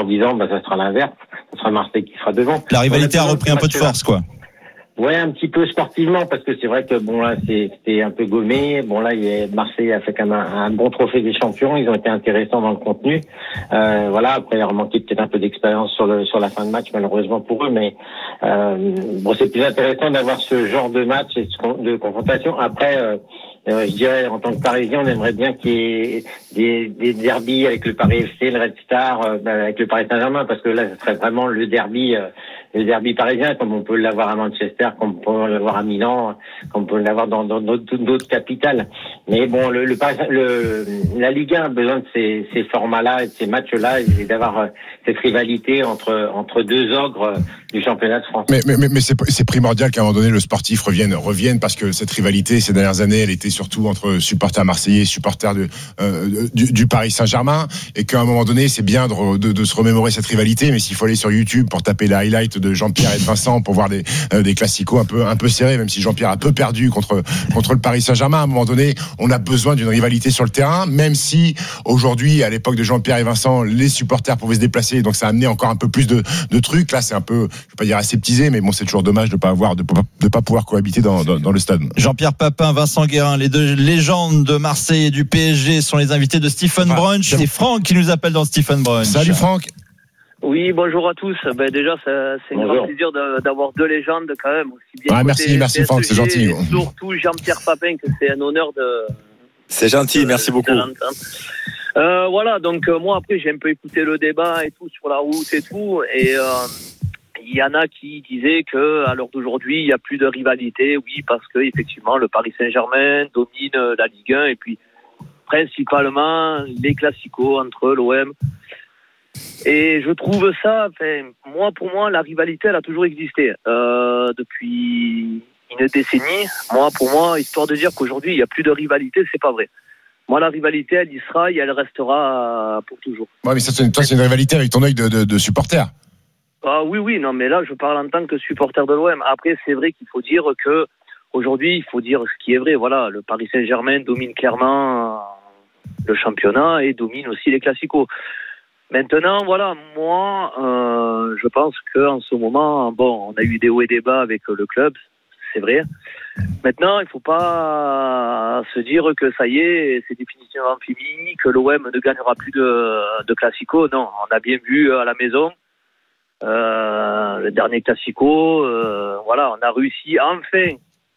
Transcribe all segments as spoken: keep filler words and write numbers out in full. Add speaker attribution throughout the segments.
Speaker 1: dans dix ans, bah, ça sera l'inverse. Ce sera Marseille qui sera devant.
Speaker 2: La rivalité a repris un peu de force, quoi.
Speaker 1: Ouais, un petit peu sportivement, parce que c'est vrai que bon là c'est, c'était un peu gommé. Bon là, il y a, Marseille a fait quand même un, un bon trophée des champions. Ils ont été intéressants dans le contenu. Euh, voilà. Après, il a remanqué peut-être un peu d'expérience sur le sur la fin de match, malheureusement pour eux. Mais euh, bon, c'est plus intéressant d'avoir ce genre de match et de confrontation. Après. Euh, Euh, je dirais, en tant que Parisien, on aimerait bien qu'il y ait des, des derbies avec le Paris F C, le Red Star, euh, avec le Paris Saint-Germain, parce que là, ce serait vraiment le derby, euh, le derby parisien, comme on peut l'avoir à Manchester, comme on peut l'avoir à Milan, comme on peut l'avoir dans, dans d'autres, d'autres capitales. Mais bon, le, le, le la Ligue un a besoin de ces, ces formats-là et de ces matchs-là, et d'avoir euh, cette rivalité entre entre deux ogres euh, du championnat de France.
Speaker 3: Mais, mais, mais c'est, c'est primordial qu'à un moment donné, le sportif revienne, revienne, parce que cette rivalité, ces dernières années, elle était surtout entre supporters marseillais et supporters de, euh, du, du Paris Saint-Germain, et qu'à un moment donné, c'est bien de, de, de se remémorer cette rivalité, mais s'il faut aller sur YouTube pour taper les highlights de Jean-Pierre et de Vincent pour voir des, euh, des classicos un peu, un peu serrés, même si Jean-Pierre a peu perdu contre, contre le Paris Saint-Germain, à un moment donné, on a besoin d'une rivalité sur le terrain, même si aujourd'hui, à l'époque de Jean-Pierre et Vincent, les supporters pouvaient se déplacer, donc ça a amené encore un peu plus de, de trucs. Là, c'est un peu, je vais pas dire aseptisé, mais bon, c'est toujours dommage de pas avoir, de, de pas pouvoir cohabiter dans, dans, dans le stade.
Speaker 2: Jean-Pierre Papin, Vincent Guérin, les deux légendes de Marseille et du P S G sont les invités de Stephen ah, Brunch. C'est Franck qui nous appelle dans Stephen Brunch.
Speaker 3: Salut Franck.
Speaker 4: Oui, bonjour à tous. Ben déjà, ça, c'est un grand plaisir de, d'avoir deux légendes quand même. Aussi bien
Speaker 3: ah, merci, merci P S G, Franck, c'est gentil.
Speaker 4: Surtout Jean-Pierre Papin, que c'est un honneur de.
Speaker 5: C'est gentil, de, merci beaucoup.
Speaker 4: Euh, voilà, donc euh, moi après j'ai un peu écouté le débat et tout sur la route et tout, et euh, il y en a qui disaient que à l'heure d'aujourd'hui il y a plus de rivalité, oui, parce que effectivement le Paris Saint-Germain domine la Ligue un et puis principalement les classicos entre l'O M. Et je trouve ça, enfin, moi pour moi la rivalité elle a toujours existé euh, depuis une décennie. Moi pour moi, histoire de dire qu'aujourd'hui il y a plus de rivalité, c'est pas vrai. Moi, la rivalité, elle y sera et elle restera pour toujours.
Speaker 3: Ouais, mais ça, c'est, toi, c'est une rivalité avec ton œil de, de, de supporter.
Speaker 4: Ah oui, oui, non, mais là, je parle en tant que supporter de l'O M. Après, c'est vrai qu'il faut dire que aujourd'hui, il faut dire ce qui est vrai. Voilà, le Paris Saint-Germain domine clairement le championnat et domine aussi les classicos. Maintenant, voilà, moi, euh, je pense qu'en ce moment, bon, on a eu des hauts et des bas avec le club. C'est vrai. Maintenant, il ne faut pas se dire que ça y est, c'est définitivement fini, que l'O M ne gagnera plus de, de classico. Non, on a bien vu à la maison euh, le dernier classico. Euh, voilà, on a réussi enfin,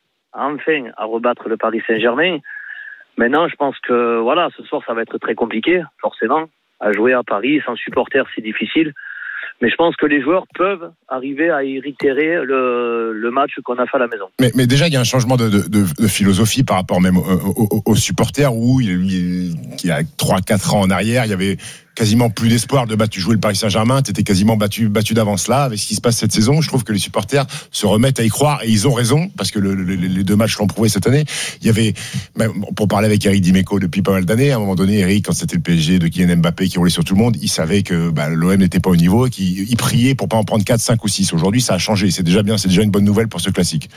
Speaker 4: enfin à rebattre le Paris Saint-Germain. Maintenant, je pense que voilà, ce soir, ça va être très compliqué, forcément. À jouer à Paris sans supporters, c'est difficile. Mais je pense que les joueurs peuvent arriver à réitérer le, le match qu'on a fait à la maison.
Speaker 3: Mais, mais déjà, il y a un changement de, de, de philosophie par rapport même aux, aux, aux supporters où il, il, il y a trois quatre ans en arrière, il y avait quasiment plus d'espoir de battre. Tu jouais le Paris Saint-Germain, tu étais quasiment battu, battu d'avance. Là, avec ce qui se passe cette saison, je trouve que les supporters se remettent à y croire et ils ont raison parce que le, le, les deux matchs l'ont prouvé cette année. Il y avait, pour parler avec Eric Dimeco depuis pas mal d'années, à un moment donné, Eric, quand c'était le P S G de Kylian Mbappé qui roulait sur tout le monde, il savait que bah, l'O M n'était pas au niveau et qu'il il priait pour pas en prendre quatre, cinq ou six. Aujourd'hui, ça a changé. C'est déjà bien, c'est déjà une bonne nouvelle pour ce classique.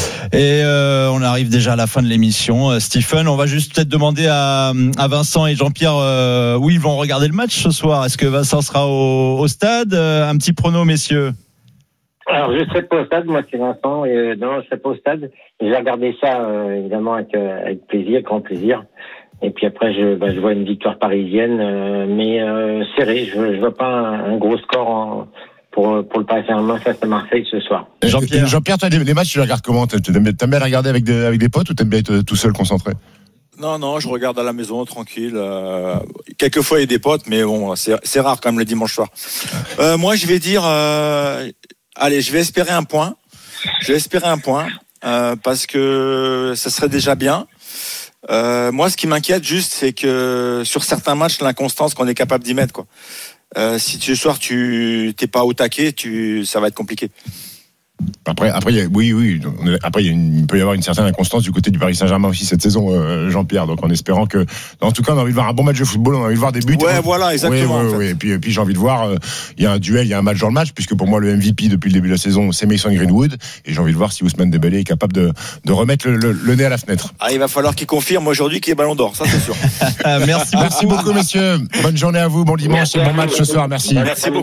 Speaker 2: Et euh, on arrive déjà à la fin de l'émission. Euh, Stephen, on va juste peut-être demander à, à Vincent et Jean-Pierre euh, où ils vont regarder le match ce soir. Est-ce que Vincent sera au, au stade? euh, Un petit prono, messieurs.
Speaker 1: Alors, je ne serai pas au stade, moi c'est Vincent, et euh, non, je ne serai pas au stade. J'ai regardé ça, euh, évidemment, avec, euh, avec plaisir, grand plaisir. Et puis après, je, bah, je vois une victoire parisienne, euh, mais euh, serrée. Je ne vois pas un, un gros score en, pour, pour le Paris Saint-Germain face à Marseille ce soir.
Speaker 3: Jean-Pierre, Jean-Pierre toi, les, les matchs, tu les regardes comment? T'aimes bien, t'aimes bien les regarder avec des, avec des potes ou t'aimes bien être tout seul, concentré?
Speaker 5: Non, non, je regarde à la maison, tranquille. Euh, quelquefois, il y a des potes, mais bon, c'est, c'est rare quand même le dimanche soir. Euh, moi, je vais dire... Euh, allez, je vais espérer un point. Je vais espérer un point, euh, parce que ça serait déjà bien. Euh, moi, ce qui m'inquiète juste, c'est que sur certains matchs, l'inconstance qu'on est capable d'y mettre, quoi. Euh, si ce soir tu t'es pas au taquet, tu, ça va être compliqué.
Speaker 3: Après, après, il y a, oui, oui. Après, il, y a une, il peut y avoir une certaine inconstance du côté du Paris Saint-Germain aussi cette saison, euh, Jean-Pierre. Donc, en espérant que, en tout cas, on a envie de voir un bon match de football, on a envie de voir des buts.
Speaker 5: Ouais, voilà, exactement.
Speaker 3: Oui, oui,
Speaker 5: en fait.
Speaker 3: oui. Et puis, et puis, j'ai envie de voir. Euh, il y a un duel, il y a un match dans le match, puisque pour moi, le M V P depuis le début de la saison, c'est Mason Greenwood, et j'ai envie de voir si Ousmane Dembélé est capable de, de remettre le, le, le nez à la fenêtre.
Speaker 5: Ah, il va falloir qu'il confirme aujourd'hui qu'il est Ballon d'Or, ça c'est sûr.
Speaker 2: Merci,
Speaker 3: merci beaucoup, messieurs. Bonne journée à vous, bon dimanche et bon match ce soir. Merci.
Speaker 5: Merci beaucoup.